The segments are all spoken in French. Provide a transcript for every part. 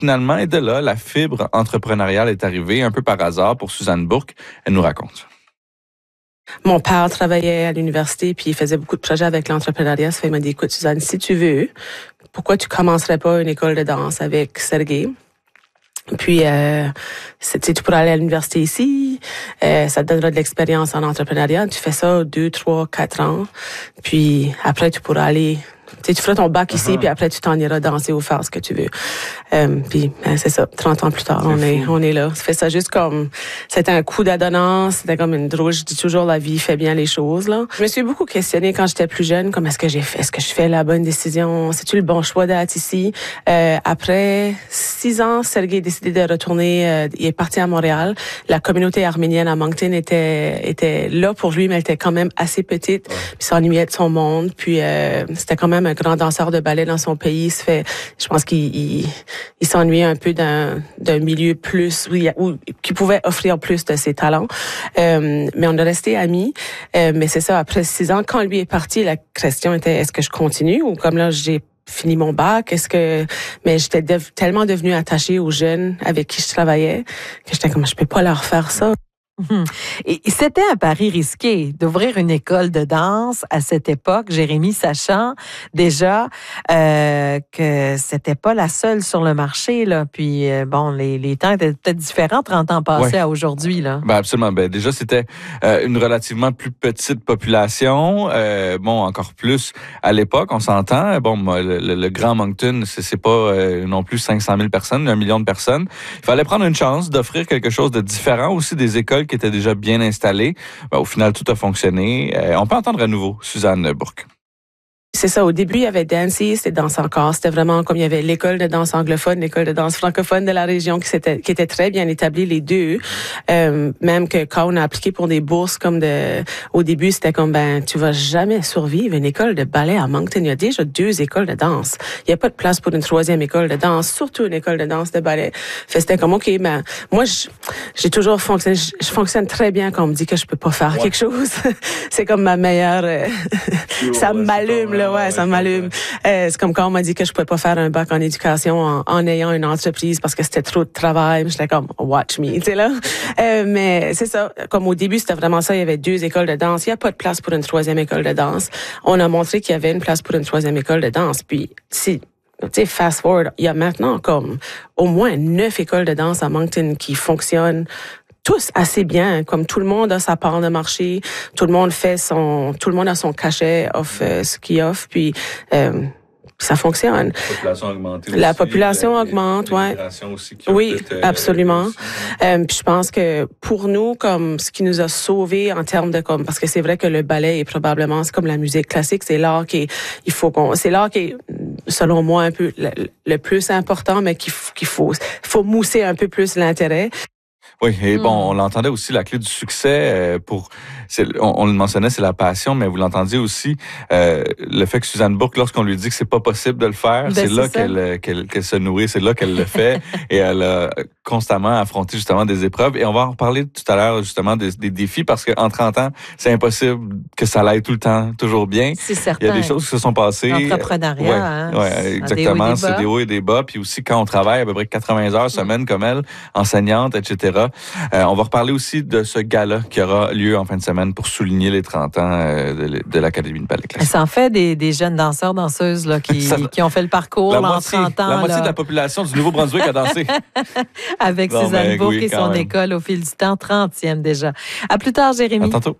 finalement, et de là, la fibre entrepreneuriale est arrivée un peu par hasard pour Suzanne Bourque. Elle nous raconte. Mon père travaillait à l'université puis il faisait beaucoup de projets avec l'entrepreneuriat. Ça fait, il m'a dit, écoute, Suzanne, si tu veux, pourquoi tu commencerais pas une école de danse avec Sergei? Puis, tu pourrais aller à l'université ici, ça te donnera de l'expérience en entrepreneuriat. Tu fais ça 2, 3, 4 ans. Puis après, tu pourras aller... Tu feras ton bac ici, puis après, tu t'en iras danser ou faire ce que tu veux. Puis, c'est ça, 30 ans plus tard, on est là. Ça fait ça juste comme... C'était un coup d'adonnance, c'était comme une drôle. Je dis toujours, la vie fait bien les choses, là. Je me suis beaucoup questionnée quand j'étais plus jeune, comme est-ce que je fais la bonne décision? C'est-tu le bon choix d'être ici? Après 6 ans, Sergei a décidé de retourner, il est parti à Montréal. La communauté arménienne à Moncton était là pour lui, mais elle était quand même assez petite. Puis s'ennuyait de son monde. Puis, c'était quand même un grand danseur de ballet dans son pays. Je pense qu'il s'ennuyait un peu d'un milieu plus qui pouvait offrir plus de ses talents. Mais on est resté amis. Mais c'est ça, après 6 ans, quand lui est parti, la question était, est-ce que je continue ou comme là, j'ai fini mon bac, mais j'étais tellement devenue attachée aux jeunes avec qui je travaillais que j'étais comme, je peux pas leur faire ça. Et c'était un pari risqué d'ouvrir une école de danse à cette époque, Jérémy, sachant déjà que c'était pas la seule sur le marché, là. Puis bon, les temps étaient peut-être différents 30 ans passés à aujourd'hui, là. Ben absolument. Ben déjà, c'était une relativement plus petite population. Encore plus à l'époque, on s'entend. Bon, le Grand Moncton, c'est pas non plus 500 000 personnes, 1 million de personnes. Il fallait prendre une chance d'offrir quelque chose de différent, aussi des écoles qui étaient déjà bien installées. Ben, au final, tout a fonctionné. On peut entendre à nouveau Suzanne Bourque. C'est ça, au début, il y avait Dancy, c'était Danse encore. C'était vraiment comme il y avait l'école de danse anglophone, l'école de danse francophone de la région qui était très bien établie, les deux. Même que quand on a appliqué pour des bourses au début, c'était comme, tu vas jamais survivre une école de ballet à Moncton. Il y a déjà 2 écoles de danse. Il n'y a pas de place pour une 3e école de danse, surtout une école de danse de ballet. C'était comme, OK, moi, j'ai toujours fonctionné, je fonctionne très bien quand on me dit que je peux pas faire quelque chose. C'est comme ma meilleure, ça m'allume, là. Ouais, ça m'allume. C'est comme quand on m'a dit que je pouvais pas faire un bac en éducation en ayant une entreprise parce que c'était trop de travail. J'étais comme, watch me, tu sais là. Mais c'est ça. Comme au début, c'était vraiment ça. Il y avait 2 écoles de danse. Il n'y a pas de place pour une 3e école de danse. On a montré qu'il y avait une place pour une 3e école de danse. Puis, tu sais, fast forward, il y a maintenant comme au moins 9 écoles de danse à Moncton qui fonctionnent tous assez bien, comme tout le monde a sa part de marché, tout le monde a son cachet, offre ce qu'il offre, puis ça fonctionne. La population augmente, ouais. Oui, absolument. Puis je pense que pour nous, comme ce qui nous a sauvés en termes de parce que c'est vrai que le ballet est probablement, c'est comme la musique classique, c'est l'art c'est l'art qui est, selon moi, un peu le plus important, mais qu'il faut mousser un peu plus l'intérêt. Oui, et bon, on l'entendait aussi, la clé du succès, on le mentionnait, c'est la passion, mais vous l'entendiez aussi, le fait que Suzanne Bourque, lorsqu'on lui dit que c'est pas possible de le faire, c'est là qu'elle se nourrit, c'est là qu'elle le fait, et elle a constamment affronté justement des épreuves. Et on va en reparler tout à l'heure justement des défis, parce qu'en 30 ans, c'est impossible que ça aille tout le temps toujours bien. C'est certain. Il y a des choses qui se sont passées. L'entrepreneuriat, ouais, exactement, c'est des hauts et des bas. Puis aussi, quand on travaille à peu près 80 heures semaine comme elle, enseignante, etc., on va reparler aussi de ce gala qui aura lieu en fin de semaine pour souligner les 30 ans de l'Académie de ballet classique. Ça en fait des jeunes danseurs, danseuses là, qui ont fait le parcours en 30 ans. La moitié de la population du Nouveau-Brunswick a dansé. Avec Suzanne Bourque et son école au fil du temps, 30e déjà. À plus tard, Jérémy. À tantôt.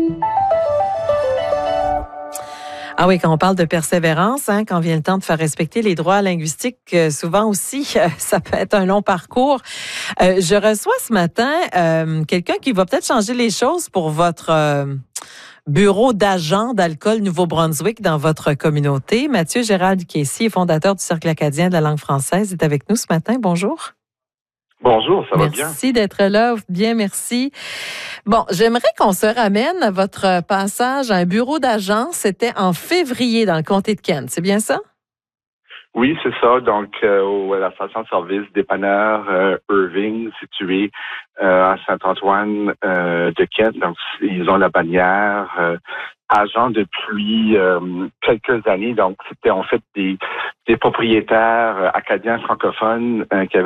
Ah oui, quand on parle de persévérance, quand vient le temps de faire respecter les droits linguistiques, souvent aussi, ça peut être un long parcours. Je reçois ce matin quelqu'un qui va peut-être changer les choses pour votre bureau d'agent d'alcool Nouveau-Brunswick dans votre communauté. Mathieu Gérald Caissier, fondateur du Cercle acadien de la langue française, est avec nous ce matin. Bonjour. Bonjour, ça va bien? Merci d'être là. Bien, merci. Bon, j'aimerais qu'on se ramène à votre passage à un bureau d'agent. C'était en février dans le comté de Kent. C'est bien ça? Oui, c'est ça. Donc, à la station-service dépanneur Irving, situé à Saint-Antoine de Kent. Donc, ils ont la bannière agent depuis quelques années. Donc, c'était en fait des propriétaires acadiens francophones qui avaient